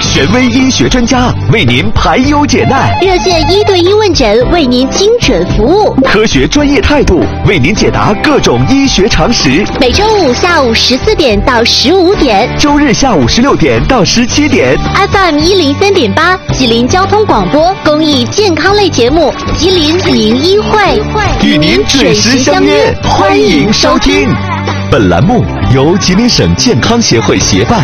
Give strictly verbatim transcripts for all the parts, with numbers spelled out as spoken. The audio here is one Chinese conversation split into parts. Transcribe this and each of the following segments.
权威医学专家为您排忧解难， 热线一对一问诊为您精准服务， 科学专业态度为您解答各种医学常识。 每周五下午十四点到十五点， 周日下午十六点到十七点 ，F M 一零三点八，吉林交通广播公益健康类节目《吉林名医会》， 与您准时相约，欢迎收听。本栏目由吉林省健康协会协办。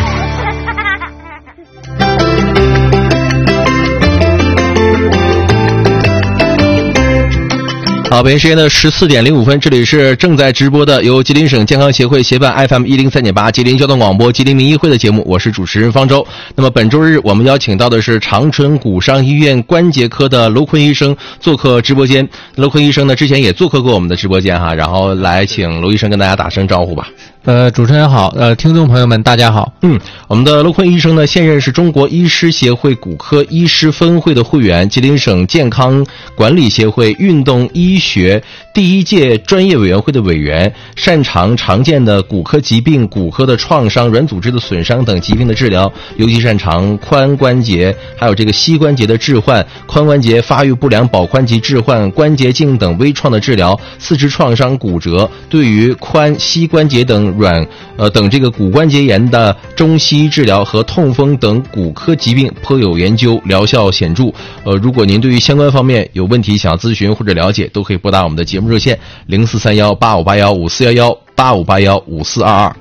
好，北京时间的十四点零五分，这里是正在直播的由吉林省健康协会协办 F M 一零三点八吉林交通广播吉林名医会的节目，我是主持人方舟。那么本周日我们邀请到的是长春骨伤医院关节科的娄坤医生做客直播间。娄坤医生呢之前也做客过我们的直播间哈，然后来请娄医生跟大家打声招呼吧。 呃，主持人好，呃，听众朋友们大家好。 嗯，我们的娄坤医生呢，现任是中国医师协会骨科医师分会的会员，吉林省健康管理协会运动医学第一届专业委员会的委员，擅长常见的骨科疾病、骨科的创伤、软组织的损伤等疾病的治疗，尤其擅长髋关节还有这个膝关节的置换、髋关节发育不良保髋疾置换、关节镜等微创的治疗、四肢创伤骨折，对于髋膝关节等软呃等这个骨关节炎的中西医治疗和痛风等骨科疾病颇有研究，疗效显著。呃，如果您对于相关方面有问题想要咨询或者了解，都可以拨打我们的节目热线零四三幺八五八幺五四幺幺八五八幺五四二二。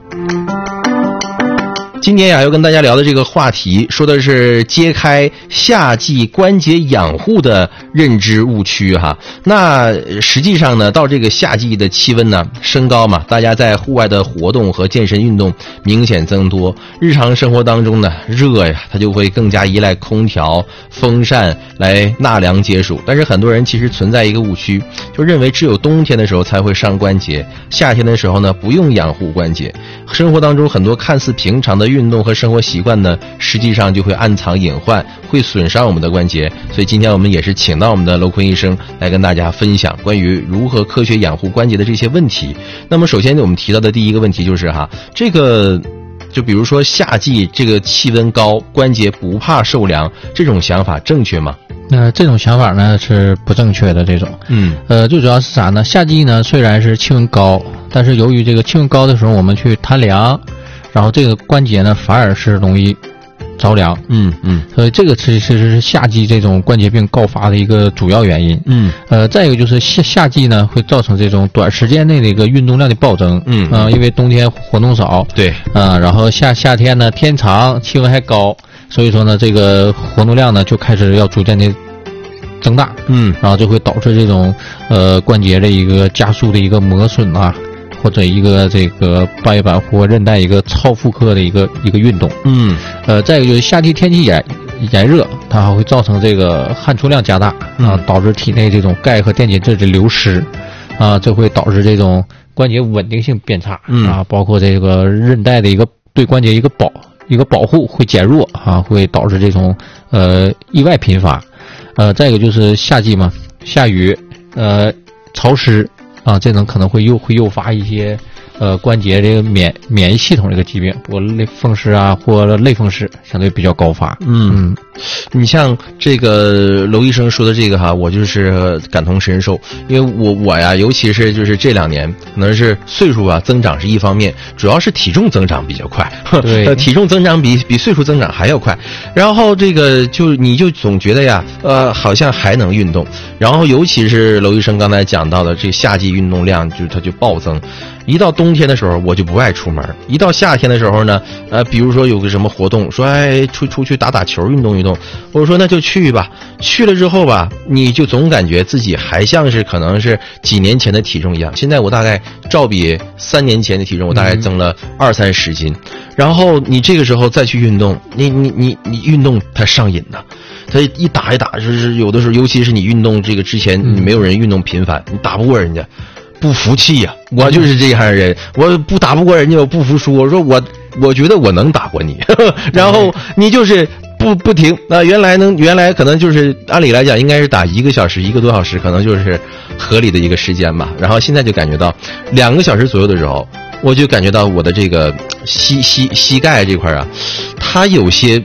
今年呀，要跟大家聊的这个话题，说的是揭开夏季关节养护的认知误区哈。那实际上呢，到这个夏季的气温呢升高嘛，大家在户外的活动和健身运动明显增多，日常生活当中呢热呀，它就会更加依赖空调、风扇来纳凉解暑。但是很多人其实存在一个误区，就认为只有冬天的时候才会伤关节，夏天的时候呢不用养护关节。生活当中很多看似平常的运动和生活习惯呢，实际上就会暗藏隐患，会损伤我们的关节。所以今天我们也是请到我们的娄坤医生来跟大家分享关于如何科学养护关节的这些问题。那么首先我们提到的第一个问题就是哈，这个就比如说夏季这个气温高，关节不怕受凉，这种想法正确吗？ 那、呃、这种想法呢是不正确的。这种，嗯，呃，最主要是啥呢？夏季呢虽然是气温高，但是由于这个气温高的时候，我们去贪凉，然后这个关节呢反而是容易着凉。嗯嗯，所以这个其实是夏季这种关节病告发的一个主要原因。嗯，呃，再一个就是夏夏季呢会造成这种短时间内的一个运动量的暴增。嗯啊、呃，因为冬天活动少，对，啊、呃，然后夏夏天呢天长，气温还高。所以说呢，这个活动量呢就开始要逐渐的增大，嗯，然后就会导致这种呃关节的一个加速的一个磨损啊，或者一个这个半月板或韧带一个超负荷的一个一个运动，嗯，呃，再一个就是夏季天气炎炎热，它还会造成这个汗出量加大啊，导致体内这种钙和电解质的流失啊，这会导致这种关节稳定性变差，嗯啊，包括这个韧带的一个对关节一个保。一个保护会减弱啊，会导致这种呃意外频发，呃，再一个就是夏季嘛，下雨，呃，潮湿啊，这种可能会诱会诱发一些呃关节这个免免疫系统这个疾病，或类风湿啊，或类风湿相对比较高发。嗯嗯， 你像这个娄医生说的这个哈，我就是感同身受，因为我我呀，尤其是就是这两年，可能是岁数啊增长是一方面，主要是体重增长比较快，对，体重增长比比岁数增长还要快。然后这个就你就总觉得呀，呃，好像还能运动。然后尤其是娄医生刚才讲到的，这夏季运动量就它就暴增。一到冬天的时候，我就不爱出门；一到夏天的时候呢，呃，比如说有个什么活动，说哎出出去打打球，运动运动，我说那就去吧。去了之后吧，你就总感觉自己还像是可能是几年前的体重一样。现在我大概照比三年前的体重，我大概增了二三十斤。然后你这个时候再去运动，你你你你运动它上瘾呐。他一打一打，就是有的时候，尤其是你运动这个之前，你没有人运动频繁，你打不过人家。不服气呀、啊！我就是这样的人，我不打不过人家，我不服输。我说我，我觉得我能打过你，呵呵然后你就是不不停。那、呃、原来能，原来可能就是按理来讲应该是打一个小时、一个多小时，可能就是合理的一个时间吧。然后现在就感觉到两个小时左右的时候，我就感觉到我的这个膝膝膝盖这块啊，它有些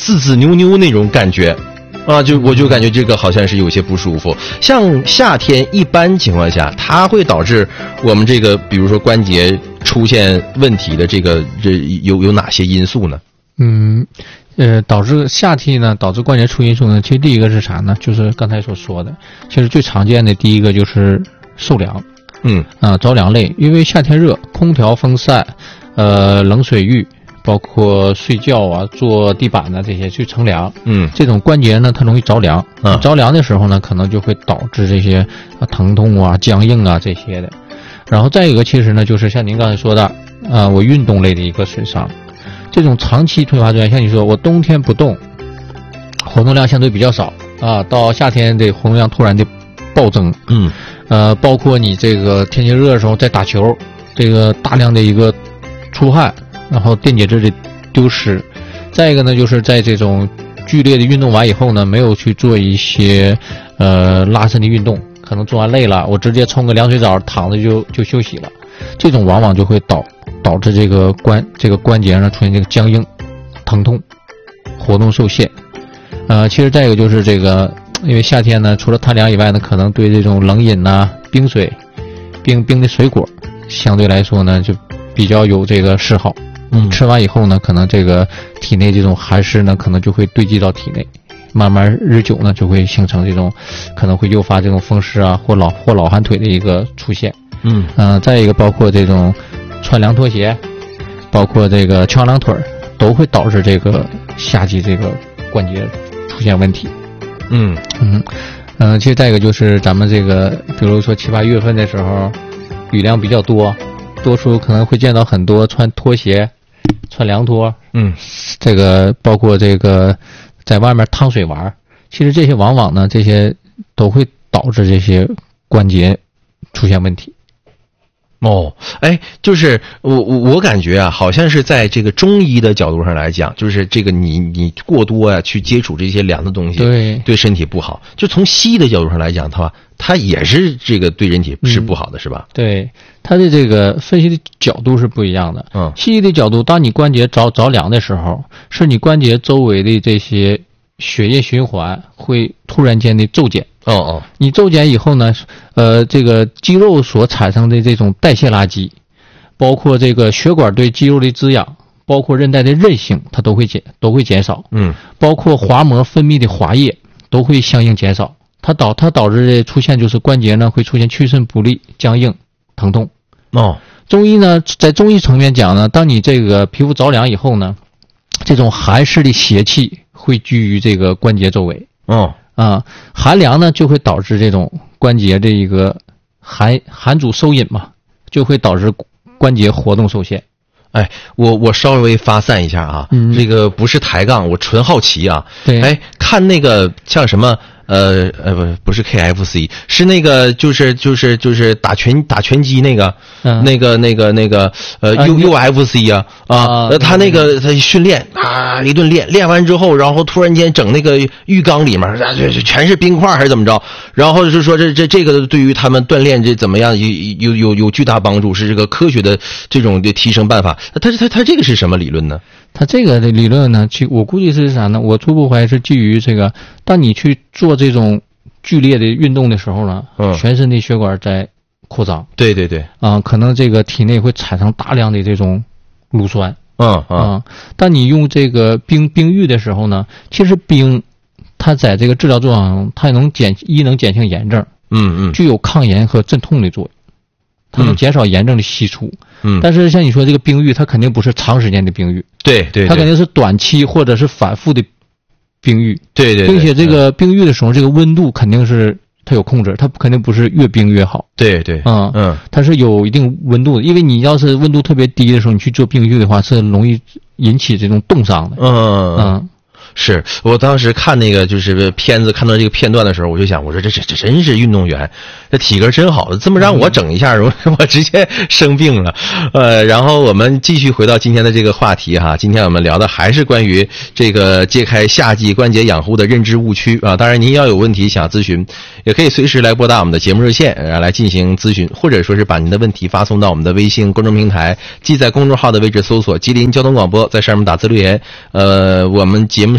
滋滋扭扭那种感觉。啊，就我就感觉这个好像是有些不舒服。像夏天一般情况下，它会导致我们这个，比如说关节出现问题的这个，这有有哪些因素呢？ 嗯，呃，导致夏季呢，导致关节出因素呢，其实第一个是啥呢？就是刚才所说的，其实最常见的第一个就是受凉， 嗯啊，着凉类，因为夏天热，空调、风扇，呃，冷水浴。包括睡觉啊、坐地板啊这些去乘凉， 嗯， 这种关节呢，它容易着凉， 嗯， 着凉的时候呢，可能就会导致这些啊疼痛啊、僵硬啊这些的。然后再一个，其实呢，就是像您刚才说的，啊，我运动类的一个损伤，这种长期退化症，像你说我冬天不动，活动量相对比较少啊，到夏天这活动量突然的暴增， 嗯， 呃，包括你这个天气热的时候在打球，这个大量的一个出汗。然后电解质的丢失，再一个呢，就是在这种剧烈的运动完以后呢，没有去做一些呃拉伸的运动，可能做完累了，我直接冲个凉水澡，躺着就就休息了，这种往往就会导导致这个关这个关节呢出现这个僵硬、疼痛、活动受限。呃，其实再一个就是这个，因为夏天呢，除了贪凉以外呢，可能对这种冷饮呐、啊、冰水、冰冰的水果，相对来说呢就比较有这个嗜好。嗯，吃完以后呢，可能这个体内这种寒湿呢，可能就会堆积到体内，慢慢日久呢，就会形成这种，可能会诱发这种风湿啊，或老或老寒腿的一个出现。 嗯嗯、呃，再一个包括这种穿凉拖鞋，包括这个翘凉腿，都会导致这个夏季这个关节出现问题。 嗯嗯嗯、呃，其实再一个就是咱们这个，比如说七八月份的时候，雨量比较多，多数可能会见到很多穿拖鞋。穿凉拖， 嗯， 这个包括这个在外面趟水玩，其实这些往往呢，这些都会导致这些关节出现问题。 哦，哎，就是我我我感觉啊，好像是在这个中医的角度上来讲，就是这个你你过多呀、啊、去接触这些凉的东西， 对对身体不好。就从西医的角度上来讲的话，它也是这个对人体是不好的，嗯、是吧？ 对，它的这个分析的角度是不一样的。 嗯， 西医的角度，当你关节着着凉的时候，是你关节周围的这些血液循环会突然间的骤减。 哦哦， 你骤减以后呢，呃，这个肌肉所产生的这种代谢垃圾，包括这个血管对肌肉的滋养，包括韧带的韧性，它都会减都会减少。 嗯， 包括滑膜分泌的滑液都会相应减少。它导它导致的出现就是关节呢会出现屈伸不利、僵硬、疼痛。 哦， 中医呢，在中医层面讲呢，当你这个皮肤着凉以后呢，这种寒湿的邪气会居于这个关节周围。 哦。 啊，寒凉呢就会导致这种关节的一个寒寒阻收引嘛，就会导致关节活动受限。 哎，我我稍微发散一下啊， 嗯、 这个不是抬杠，我纯好奇啊。 对， 哎，看那个像什么呃呃不不是 K F C， 是那个就是就是就是打拳打拳击那个、嗯、那个那个那个呃 U U F C 啊啊，呃他那个他训练啊一顿练练完之后，然后突然间整那个浴缸里面啊全是冰块还是怎么着，然后就是说这这这个对于他们锻炼这怎么样有有有有巨大帮助，是这个科学的这种的提升办法。他他他这个是什么理论呢？ 他这个的理论呢，其我估计是啥呢？我初步怀疑是基于这个，当你去做这种剧烈的运动的时候呢， 嗯， 全身的血管在扩张， 对对对， 啊、呃，可能这个体内会产生大量的这种乳酸， 嗯嗯、呃，当你用这个冰冰浴的时候呢，其实冰它在这个治疗作用中，它能减一能减轻炎症， 嗯嗯， 具有抗炎和镇痛的作用。它能减少炎症的析出， 嗯， 但是像你说这个冰浴，它肯定不是长时间的冰浴， 对 对, 对， 它肯定是短期或者是反复的冰浴， 对 对, 对， 并且这个冰浴的时候，这个温度肯定是它有控制，它肯定不是越冰越好， 对对， 嗯嗯， 它是有一定温度的，因为你要是温度特别低的时候，你去做冰浴的话，是容易引起这种冻伤的， 嗯嗯。 是我当时看那个就是片子，看到这个片段的时候，我就想，我说这这这真是运动员，这体格真好，这么让我整一下，我我直接生病了。呃，然后我们继续回到今天的这个话题哈，今天我们聊的还是关于这个揭开夏季关节养护的认知误区啊。当然，您要有问题想咨询，也可以随时来拨打我们的节目热线啊来进行咨询，或者说是把您的问题发送到我们的微信公众平台，即在公众号的位置搜索吉林交通广播，在上面打字留言。呃，我们节目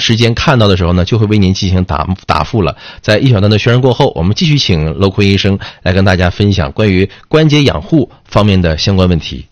时间看到的时候呢，就会为您进行答答复了。在一小段的宣传过后，我们继续请娄坤医生来跟大家分享关于关节养护方面的相关问题。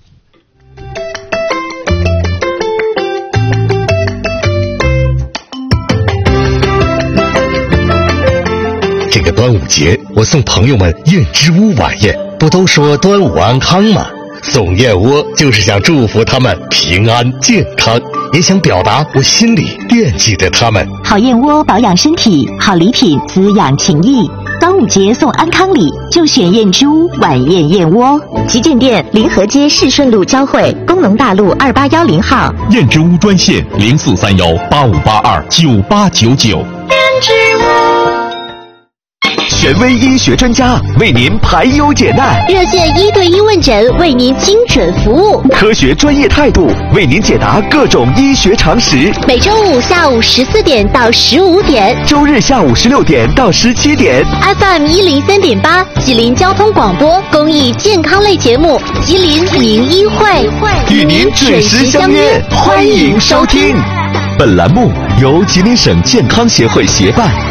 这个端午节，我送朋友们燕之屋晚宴，不都说端午安康吗？送燕窝就是想祝福他们平安健康，也想表达我心里惦记着他们。 好燕窝保养身体，好礼品滋养情谊。端午节送安康礼，就选燕之屋晚宴燕窝。旗舰店临河街市顺路交汇，工农大路二八幺零号。 燕之屋专线零四三幺八五八二九八九九。 燕之屋。 权威医学专家为您排忧解难， 热线一对一问诊为您精准服务， 科学专业态度为您解答各种医学常识。 每周五下午十四点到十五点， 周日下午十六点到十七点 ，F M 一零三点八，吉林交通广播公益健康类节目《吉林名医会》， 与您准时相约，欢迎收听。本栏目由吉林省健康协会协办。